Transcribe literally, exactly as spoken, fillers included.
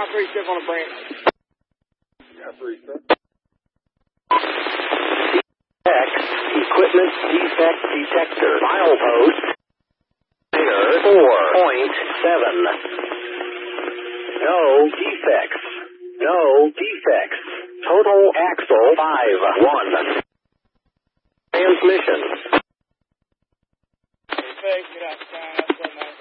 got three stiff on a branch. Got three stiff. X, equipment defect detector, milepost, near four point seven. No defects. No defects. Total axle five one. Transmission